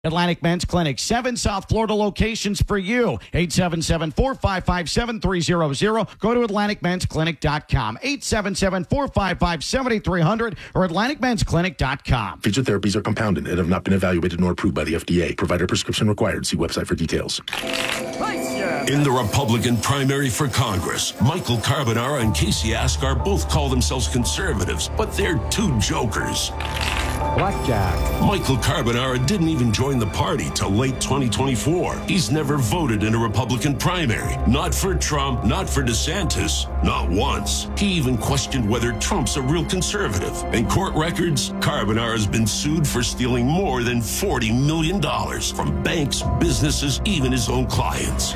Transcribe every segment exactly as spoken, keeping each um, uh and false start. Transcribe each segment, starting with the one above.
Atlantic Men's Clinic, seven South Florida locations for you. eight seven seven, four five five, seven three zero zero. Go to atlantic men's clinic dot com. eight seven seven, four five five, seven three zero zero or atlantic men's clinic dot com. Featured therapies are compounded and have not been evaluated nor approved by the F D A. Provider prescription required. See website for details. In the Republican primary for Congress, Michael Carbonara and Casey Askar both call themselves conservatives, but they're two jokers. Blackjack. Michael Carbonara didn't even join the party till late twenty twenty-four. He's never voted in a Republican primary. Not for Trump, not for DeSantis, not once. He even questioned whether Trump's a real conservative. In court records, Carbonara's been sued for stealing more than forty million dollars from banks, businesses, even his own clients.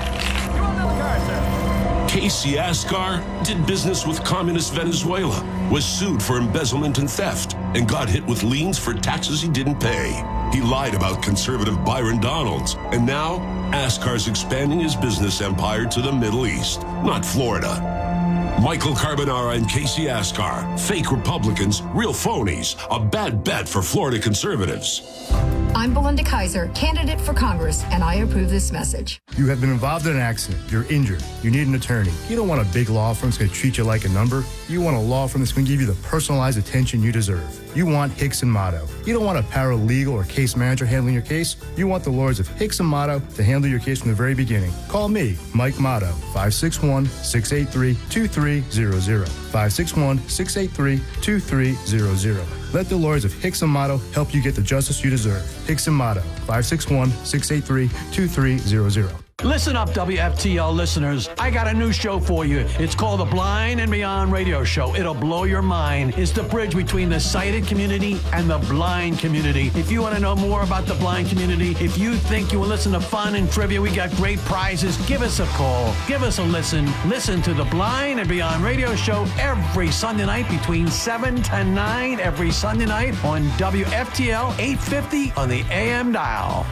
Casey Askar did business with communist Venezuela, was sued for embezzlement and theft, and got hit with liens for taxes he didn't pay. He lied about conservative Byron Donalds, and now Askar's expanding his business empire to the Middle East, not Florida. Michael Carbonara and Casey Askar, fake Republicans, real phonies, a bad bet for Florida conservatives. I'm Belinda Kaiser, candidate for Congress, and I approve this message. You have been involved in an accident. You're injured. You need an attorney. You don't want a big law firm that's going to treat you like a number. You want a law firm that's going to give you the personalized attention you deserve. You want Hicks and Motto. You don't want a paralegal or case manager handling your case. You want the lawyers of Hicks and Motto to handle your case from the very beginning. Call me, Mike Motto, five six one, six eight three, two three zero zero. five six one, six eight three, two three zero zero. Let the lawyers of Hicks and Motto help you get the justice you deserve. Hicks and Motto, five six one, six eight three, two three zero zero. Listen up, W F T L listeners. I got a new show for you. It's called The Blind and Beyond Radio Show. It'll blow your mind. It's the bridge between the sighted community and the blind community. If you want to know more about the blind community, if you think you will listen to fun and trivia, we got great prizes. Give us a call. Give us a listen. Listen to The Blind and Beyond Radio Show every Sunday night between seven to nine every Sunday night on W F T L eight fifty on the A M dial.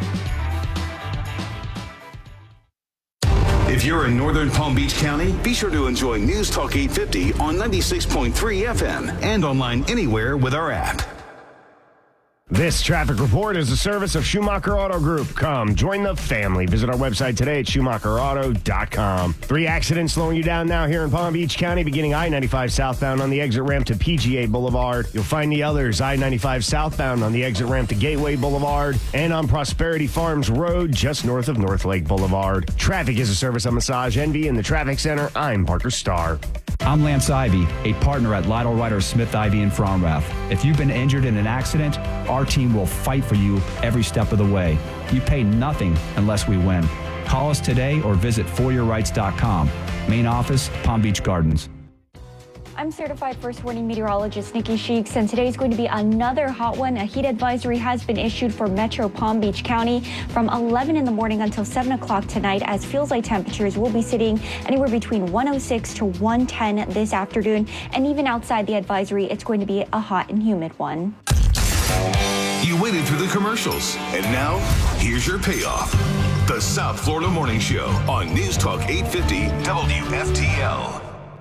If you're in northern Palm Beach County, be sure to enjoy News Talk eight fifty on ninety-six point three F M and online anywhere with our app. This traffic report is a service of Schumacher Auto Group. Come, join the family. Visit our website today at schumacher auto dot com. Three accidents slowing you down now here in Palm Beach County, beginning I ninety-five southbound on the exit ramp to P G A Boulevard. You'll find the others, I ninety-five southbound on the exit ramp to Gateway Boulevard and on Prosperity Farms Road just north of North Lake Boulevard. Traffic is a service of Massage Envy in the Traffic Center. I'm Parker Starr. I'm Lance Ivy, a partner at Lytle Ryder Smith Ivy in Fromrath. If you've been injured in an accident, our team will fight for you every step of the way. You pay nothing unless we win. Call us today or visit for your rights dot com. Main office, Palm Beach Gardens. I'm certified first warning meteorologist Nikki Sheeks, and today is going to be another hot one. A heat advisory has been issued for Metro Palm Beach County from eleven in the morning until seven o'clock tonight, as feels like temperatures will be sitting anywhere between one oh six to one ten this afternoon. And even outside the advisory, it's going to be a hot and humid one. You waited through the commercials, and now here's your payoff. The South Florida Morning Show on News Talk eight fifty W F T L.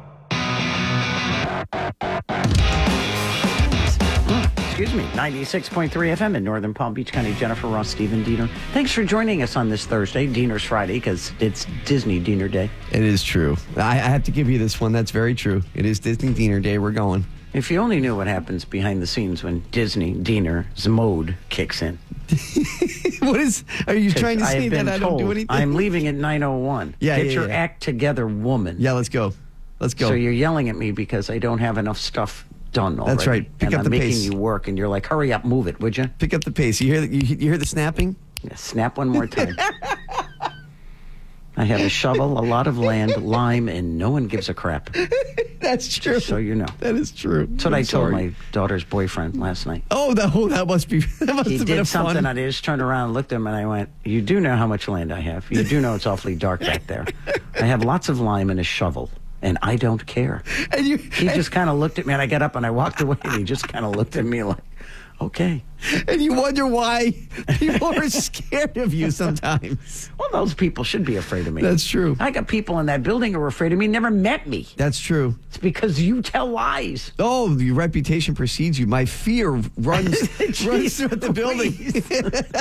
Excuse me, ninety-six point three F M in Northern Palm Beach County. Jennifer Ross, Stephen Diener. Thanks for joining us on this Thursday, Diener's Friday, because it's Disney Diener Day. It is true. I, I have to give you this one. That's very true. It is Disney Diener Day. We're going. If you only knew what happens behind the scenes when Disney Diener's mode kicks in. What is? Are you trying to I say that I don't told do anything? I'm leaving at nine oh one. Yeah, Get yeah, your yeah. act together, woman. Yeah, let's go. Let's go. So you're yelling at me because I don't have enough stuff done already. That's right. Pick and up I'm the making pace. you work, and you're like, hurry up, move it, would you? Pick up the pace. You hear the, you, you hear the snapping? Yeah, snap one more time. I have a shovel, a lot of land, lime, and no one gives a crap. That's true. Just so you know. That is true. That's what I'm I told sorry. my daughter's boyfriend last night. Oh, that, oh, that must be. That must He have been did a something, fun. and I just turned around and looked at him, and I went, you do know how much land I have. You do know it's awfully dark back there. I have lots of lime and a shovel, and I don't care. And you, he and, just kind of looked at me, and I got up, and I walked away, and he just kind of looked at me like, okay. And you wonder why people are scared of you sometimes. Well, those people should be afraid of me. That's true. I got people in that building who are afraid of me, never met me. That's true. It's because you tell lies. Oh, your reputation precedes you. My fear runs runs throughout the building.